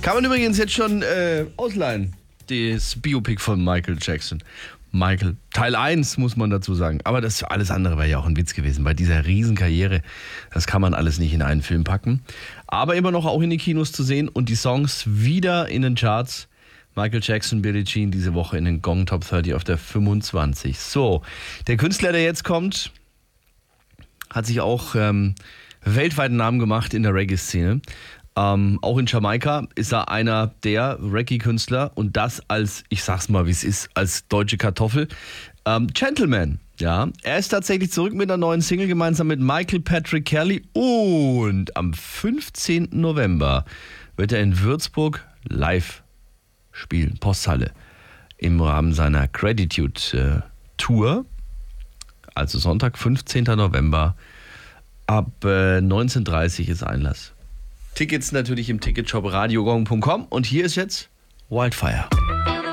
Kann man übrigens jetzt schon ausleihen, das Biopic von Michael Jackson. Michael, Teil 1 muss man dazu sagen. Aber das alles andere wäre ja auch ein Witz gewesen. Bei dieser Riesenkarriere, das kann man alles nicht in einen Film packen. Aber immer noch auch in die Kinos zu sehen und die Songs wieder in den Charts. Michael Jackson, Billie Jean diese Woche in den Gong Top 30 auf der 25. So, der Künstler, der jetzt kommt, hat sich auch weltweit einen Namen gemacht in der Reggae-Szene. Auch in Jamaika ist er einer der Reggae-Künstler und das als, ich sag's mal wie es ist, als deutsche Kartoffel. Gentleman, ja. Er ist tatsächlich zurück mit einer neuen Single gemeinsam mit Michael Patrick Kelly und am 15. November wird er in Würzburg live spielen, Posthalle, im Rahmen seiner Gratitude Tour, also Sonntag, 15. November, ab 19:30 ist Einlass. Tickets natürlich im Ticketshop radiogong.com und hier ist jetzt Wildfire.